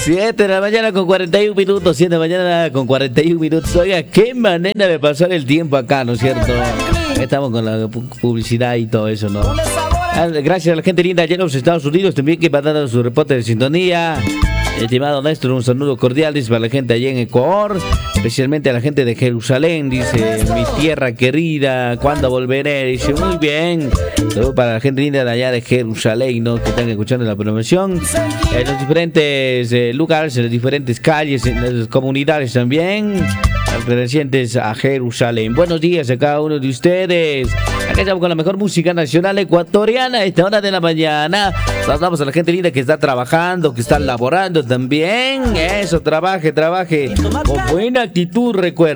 7 de la mañana con 41 minutos, 7 de la mañana con 41 minutos. Oiga, qué manera de pasar el tiempo acá, ¿no es cierto? Estamos con la publicidad y todo eso, ¿no? Gracias a la gente linda allá en los Estados Unidos también que va dando su reporte de sintonía. Estimado Néstor, un saludo cordial, dice, para la gente allá en Ecuador, especialmente a la gente de Jerusalén, dice, mi tierra querida, ¿cuándo volveré? Dice, muy bien. Saludo para la gente linda de allá de Jerusalén, ¿no? Que están escuchando la promoción en los diferentes lugares, en las diferentes calles, en las comunidades también, pertenecientes a Jerusalén. Buenos días a cada uno de ustedes. Acá estamos con la mejor música nacional ecuatoriana a esta hora de la mañana. Saludamos a la gente linda que está trabajando, que está laborando también. Eso, trabaje con buena actitud, recuerda.